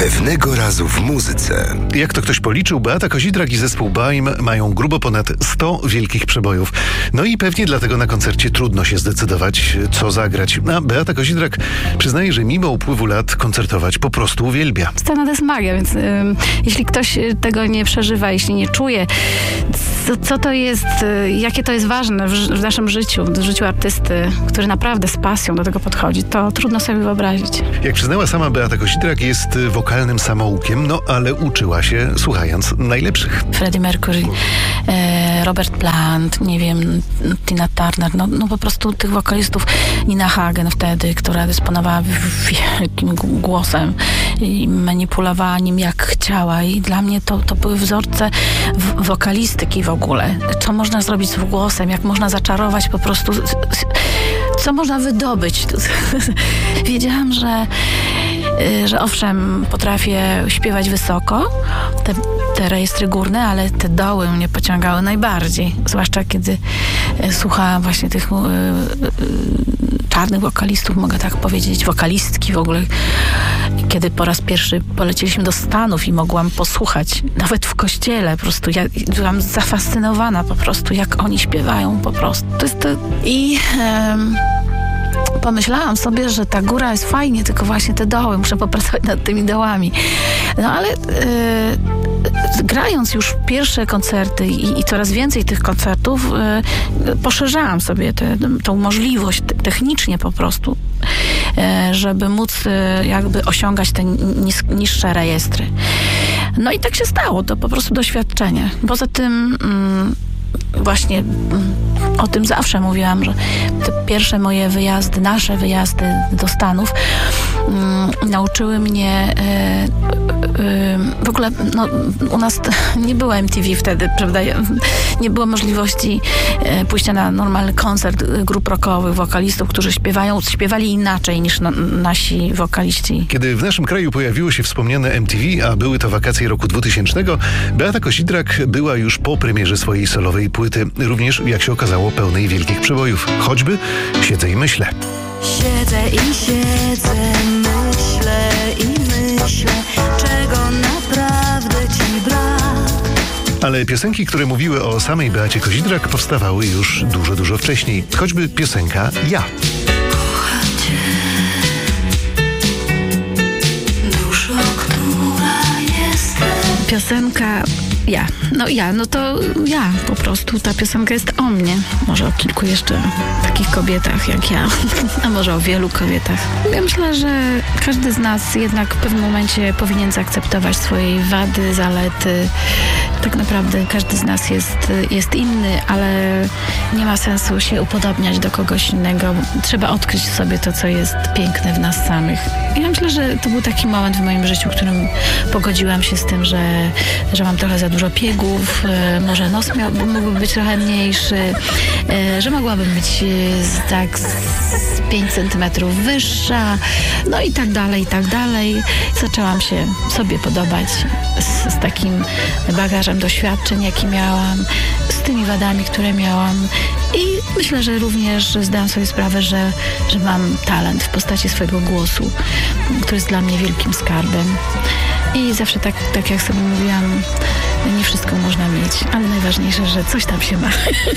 Pewnego razu w muzyce. Jak to ktoś policzył, Beata Kozidrak i zespół BAIM mają grubo ponad 100 wielkich przebojów. No i pewnie dlatego na koncercie trudno się zdecydować, co zagrać. A Beata Kozidrak przyznaje, że mimo upływu lat koncertować po prostu uwielbia. Scena to jest magia, więc jeśli ktoś tego nie przeżywa, jeśli nie czuje, co to jest, jakie to jest ważne w naszym życiu, w życiu artysty, który naprawdę z pasją do tego podchodzi, to trudno sobie wyobrazić. Jak przyznała sama Beata Kozidrak, jest wokalnym samoukiem, no ale uczyła się słuchając najlepszych. Freddie Mercury, Robert Plant, nie wiem, Tina Turner, no po prostu tych wokalistów, Nina Hagen wtedy, która dysponowała wielkim głosem i manipulowała nim jak chciała i dla mnie to były wzorce wokalistyki w ogóle. Co można zrobić z głosem, jak można zaczarować po prostu, co można wydobyć. Wiedziałam, że owszem, potrafię śpiewać wysoko, te rejestry górne, ale te doły mnie pociągały najbardziej. Zwłaszcza kiedy słuchałam właśnie tych czarnych wokalistów, mogę tak powiedzieć, wokalistki w ogóle. Kiedy po raz pierwszy polecieliśmy do Stanów i mogłam posłuchać, nawet w kościele, po prostu ja byłam zafascynowana po prostu, jak oni śpiewają po prostu. Pomyślałam sobie, że ta góra jest fajnie, tylko właśnie te doły, muszę popracować nad tymi dołami. No ale grając już pierwsze koncerty i coraz więcej tych koncertów, poszerzałam sobie tą możliwość technicznie po prostu, żeby móc jakby osiągać te niższe rejestry. No i tak się stało, to po prostu doświadczenie. Poza tym właśnie o tym zawsze mówiłam, że te pierwsze moje wyjazdy, nasze wyjazdy do Stanów nauczyły mnie w ogóle, u nas nie było MTV wtedy, prawda? Nie było możliwości pójścia na normalny koncert grup rockowych, wokalistów, którzy śpiewali inaczej niż nasi wokaliści. Kiedy w naszym kraju pojawiło się wspomniane MTV, a były to wakacje roku 2000, Beata Kozidrak była już po premierze swojej solowej płyty, również, jak się okazało, pełnej wielkich przebojów. Choćby Siedzę i myślę. Siedzę i siedzę, myślę i myślę, czego naprawdę ci brak. Ale piosenki, które mówiły o samej Beacie Kozidrak, powstawały już dużo, dużo wcześniej. Choćby piosenka Ja. Kocham cię, duszo, która jestem. Piosenka to ja po prostu. Ta piosenka jest o mnie. Może o kilku jeszcze takich kobietach jak ja, a może o wielu kobietach. Ja myślę, że każdy z nas jednak w pewnym momencie powinien zaakceptować swoje wady, zalety. Tak naprawdę każdy z nas jest inny, ale nie ma sensu się upodobniać do kogoś innego. Trzeba odkryć w sobie to, co jest piękne w nas samych. Ja myślę, że to był taki moment w moim życiu, w którym pogodziłam się z tym, że mam trochę za dużo piegów, może nos mógłby być trochę mniejszy, że mogłabym być z 5 centymetrów wyższa, no i tak dalej, i tak dalej. Zaczęłam się sobie podobać z takim bagażem doświadczeń, jaki miałam, z tymi wadami, które miałam i myślę, że również zdałam sobie sprawę, że mam talent w postaci swojego głosu, który jest dla mnie wielkim skarbem. I zawsze tak jak sobie mówiłam, nie wszystko można mieć, ale najważniejsze, że coś tam się ma.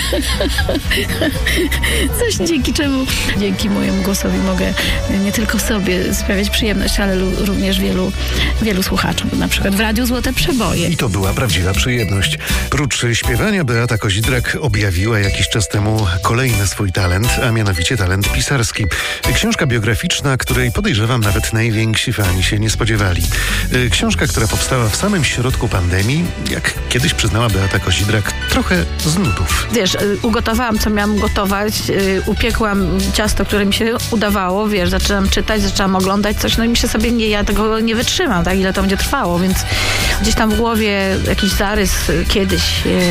Coś, dzięki mojemu głosowi mogę nie tylko sobie sprawiać przyjemność, ale również wielu słuchaczom. Na przykład w Radiu Złote Przeboje. I to była prawdziwa przyjemność. Prócz śpiewania Beata Kozidrak objawiła jakiś czas temu kolejny swój talent, a mianowicie talent pisarski. Książka biograficzna, której podejrzewam nawet najwięksi fani się nie spodziewali. Książka, która powstała w samym środku pandemii, jak kiedyś przyznała Beata Kozidrak, trochę z nudów. Wiesz, ugotowałam, co miałam gotować, upiekłam ciasto, które mi się udawało, zaczęłam czytać, zaczęłam oglądać coś, no i myślę sobie, ja tego nie wytrzymam, tak, ile to będzie trwało, więc gdzieś tam w głowie jakiś zarys kiedyś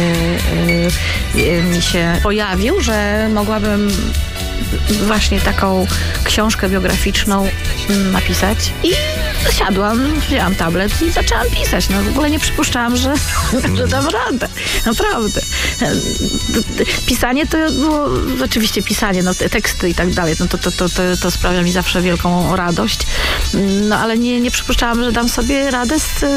mi się pojawił, że mogłabym właśnie taką książkę biograficzną napisać i siadłam, wzięłam tablet i zaczęłam pisać. No w ogóle nie przypuszczałam, że dam radę. Naprawdę. Pisanie to było, oczywiście pisanie, no teksty i tak dalej, no to sprawia mi zawsze wielką radość. No ale nie przypuszczałam, że dam sobie radę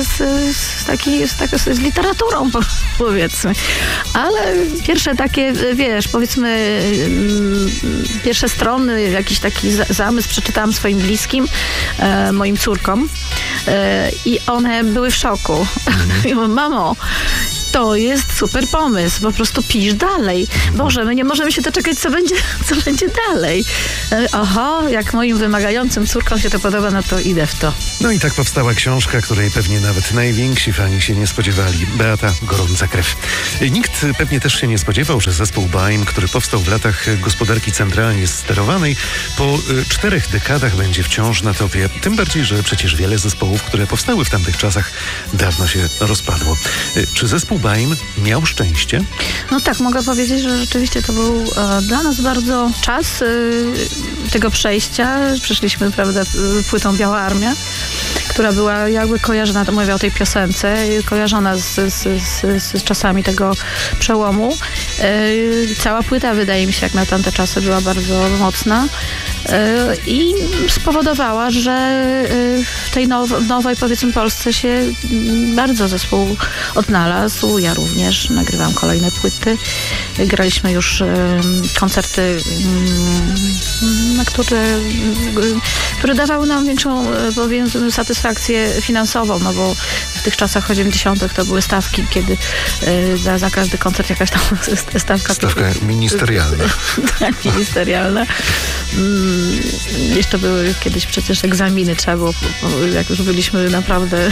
z literaturą, powiedzmy. Ale pierwsze takie, wiesz, powiedzmy, pierwsze strony, jakiś taki zamysł przeczytałam swoim bliskim, moim córkom i one były w szoku. I mówię, mamo, to jest super pomysł, po prostu pisz dalej. Boże, my nie możemy się doczekać, co będzie dalej. Oho, jak moim wymagającym córkom się to podoba, no to idę w to. No i tak powstała książka, której pewnie nawet najwięksi fani się nie spodziewali. Beata, Gorąca krew. Nikt pewnie też się nie spodziewał, że zespół BAIM, który powstał w latach gospodarki centralnie sterowanej, po 4 dekadach będzie wciąż na topie. Tym bardziej, że przecież wiele zespołów, które powstały w tamtych czasach, dawno się rozpadło. Czy zespół BAIM miał szczęście? No tak, mogę powiedzieć, że rzeczywiście to był dla nas bardzo czas tego przejścia. Przeszliśmy, prawda, płytą Biała Armia, która była jakby kojarzona, to mówię o tej piosence, kojarzona z czasami tego przełomu. Cała płyta, wydaje mi się, jak na tamte czasy, była bardzo mocna i spowodowała, że w tej nowej, powiedzmy, Polsce się bardzo zespół odnalazł. Ja również nagrywam kolejne płyty. Graliśmy już koncerty, na które dawały nam większą, powiedzmy, satysfakcję finansową, no bo w tych czasach 80. to były stawki, kiedy za każdy koncert jakaś tam stawka ministerialna. Tak, ministerialna. Jeszcze były kiedyś przecież egzaminy, trzeba było, jak już byliśmy naprawdę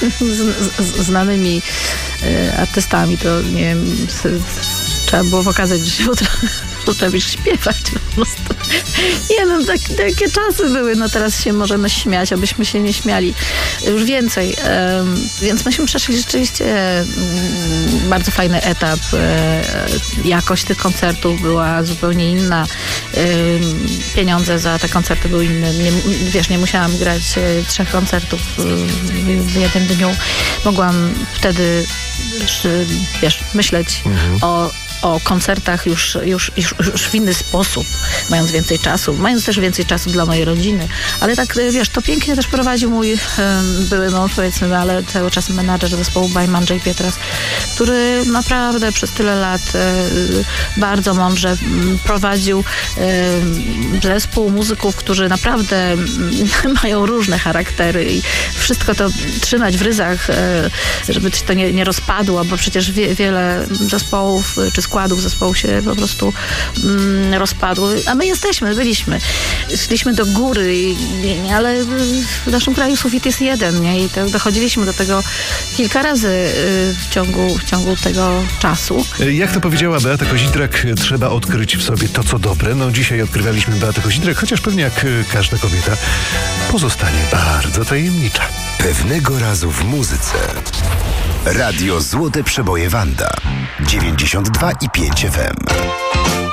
znanymi artystami, to nie wiem, trzeba było pokazać, że się potrafisz śpiewać po prostu. Nie no, takie czasy były, no teraz się możemy śmiać, abyśmy się nie śmiali. Już więcej. Więc myśmy przeszli rzeczywiście bardzo fajny etap. Jakość tych koncertów była zupełnie inna. Pieniądze za te koncerty były inne. Nie musiałam grać 3 koncertów w jednym dniu. Mogłam wtedy myśleć o koncertach już w inny sposób, mając więcej czasu, mając też więcej czasu dla mojej rodziny. Ale tak, to pięknie też prowadził mój były mąż, powiedzmy, ale cały czas menadżer zespołu BAIM, Andrzej Pietras, który naprawdę przez tyle lat bardzo mądrze prowadził zespół muzyków, którzy naprawdę mają różne charaktery i wszystko to trzymać w ryzach, żeby to nie rozpadło, bo przecież wiele zespołów czy składów zespołu się po prostu rozpadły, a my byliśmy. Szliśmy do góry, ale w naszym kraju sufit jest jeden, nie? I dochodziliśmy do tego kilka razy w ciągu tego czasu. Jak to powiedziała Beata Kozidrak, trzeba odkryć w sobie to, co dobre. No dzisiaj odkrywaliśmy Beatę Kozidrak, chociaż pewnie jak każda kobieta pozostanie bardzo tajemnicza. Pewnego razu w muzyce. Radio Złote Przeboje Wanda 92,5 FM.